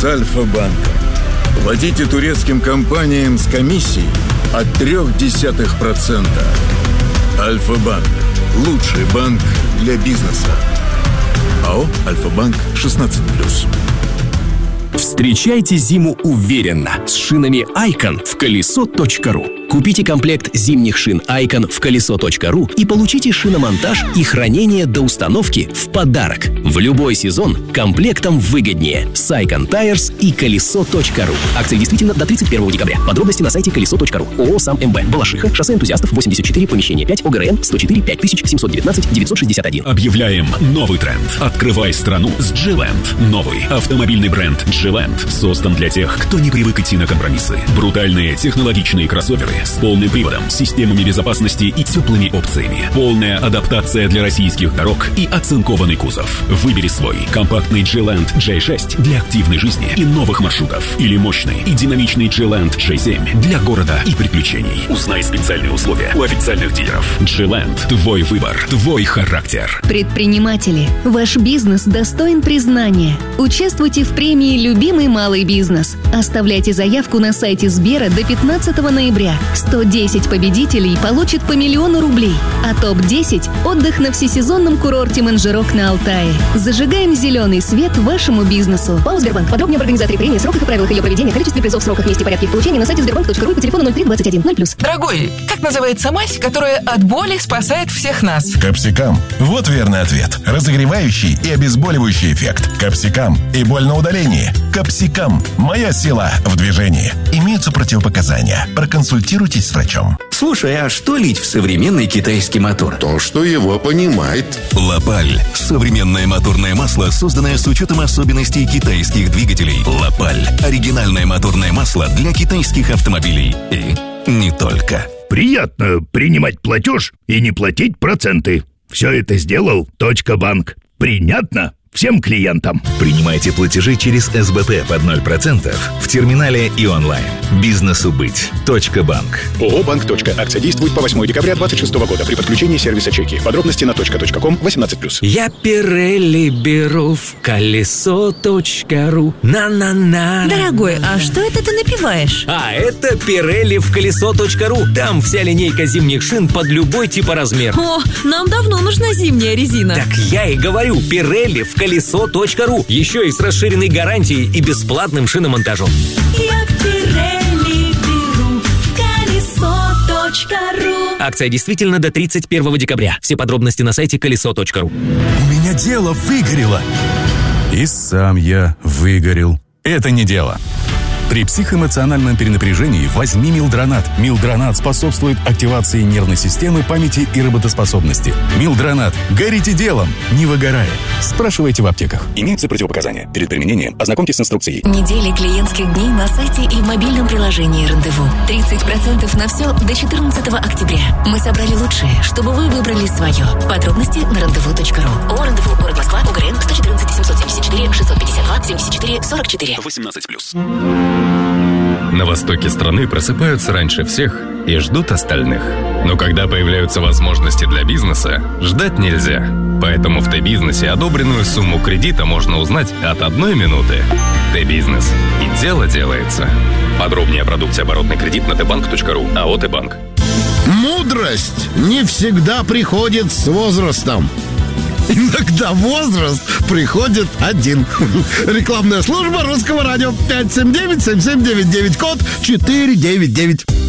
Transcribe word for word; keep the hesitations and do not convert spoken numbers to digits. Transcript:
с Альфа-банком. Платите турецким компаниям с комиссией от трёх десятых процента. Альфа-банк. Лучший банк для бизнеса. АО «Альфа-банк» шестнадцать плюс. Встречайте зиму уверенно с шинами Айкон в колесо точка ру. Купите комплект зимних шин Айкон в колесо точка ру и получите шиномонтаж и хранение до установки в подарок. В любой сезон комплектом выгоднее с Айкон Tires и колесо точка ру. Акция действительно до тридцать первого декабря. Подробности на сайте колесо точка ру. ООО «Сам МБ». Балашиха. Шоссе Энтузиастов, восемьдесят четыре, помещение пять, ОГРН сто четыре пять тысяч семьсот девятнадцать девятьсот шестьдесят один. Объявляем новый тренд. Открывай страну с G-Land. Новый автомобильный бренд G-Land создан для тех, кто не привык идти на компромиссы. Брутальные технологичные кроссоверы с полным приводом, системами безопасности и теплыми опциями. Полная адаптация для российских дорог и оцинкованный кузов. Выбери свой. Компактный G-Land джей шесть для активной жизни и новых маршрутов. Или мощный и динамичный G-Land джей семь для города и приключений. Узнай специальные условия у официальных дилеров. G-Land. Твой выбор. Твой характер. Предприниматели, ваш бизнес достоин признания. Участвуйте в премии «Любимый малый бизнес». Оставляйте заявку на сайте Сбера до пятнадцатого ноября. сто десять победителей получат по миллиону рублей, а топ десять – отдых на всесезонном курорте Манжирок на Алтае. Зажигаем зеленый свет вашему бизнесу. ПАО «Сбербанк». Подробнее об организаторе премии, сроках и правилах ее проведения, количестве призов, сроках, месте и порядке их получения на сайте сбербанк точка ру и по телефону ноль три двадцать один ноль плюс. Дорогой, как называется мазь, которая от боли спасает всех нас? Капсикам. Вот верный ответ. Разогревающий и обезболивающий эффект. Капсикам. И боль на удалении. Капсикам. Моя сила в движении. Имеются противопоказания. Проконсультируйтесь с врачом. Слушай, а что лить в современный китайский мотор? То, что его понимает. Лапаль. Современное моторное масло, созданное с учетом особенностей китайских двигателей. Лапаль. Оригинальное моторное масло для китайских автомобилей. И не только. Приятно принимать платеж и не платить проценты. Все это сделал Точка Банк. Принятно всем клиентам. Принимайте платежи через эс бэ пэ под ноль процентов в терминале и онлайн. Бизнесу быть. Точка Банк. ООО «Банк. Акция действует по восьмое декабря двадцать шестого года при подключении сервиса чеки. Подробности на точка точка ком восемнадцать плюс. Я Пирелли беру в колесо точка ру. На-на-на. Дорогой, а что это ты напиваешь? А, это Пирелли в колесо точка ру. Там вся линейка зимних шин под любой тип и размер. О, нам давно нужна зимняя резина. Так я и говорю, Пирелли в колесо точка ру. Еще и с расширенной гарантией и бесплатным шиномонтажом. Я Пирелли беру в колесо точка ру. Акция действительно до тридцать первого декабря. Все подробности на сайте колесо точка ру. У меня дело выгорело. И сам я выгорел. Это не дело. При психоэмоциональном перенапряжении возьми Милдронат. Милдронат способствует активации нервной системы, памяти и работоспособности. Милдронат. Горите делом, не выгорая. Спрашивайте в аптеках. Имеются противопоказания. Перед применением ознакомьтесь с инструкцией. Недели клиентских дней на сайте и в мобильном приложении «Рандеву». тридцать процентов на все до четырнадцатого октября. Мы собрали лучшее, чтобы вы выбрали свое. Подробности на рандеву точка ру. О, Рандеву, город Москва, ОГРН сто четырнадцать семьсот семьдесят четыре шестьсот пятьдесят два семьдесят четыре сорок четыре. восемнадцать плюс. На востоке страны просыпаются раньше всех и ждут остальных. Но когда появляются возможности для бизнеса, ждать нельзя. Поэтому в Т-бизнесе одобренную сумму кредита можно узнать от одной минуты. Т-бизнес. И дело делается. Подробнее о продукции оборотный кредит на тэ банк точка ру. АО «Т-банк». Мудрость не всегда приходит с возрастом. Иногда возраст приходит один. Рекламная служба Русского радио. Пять семь девять семь семь девять девять, код четыре девять девять.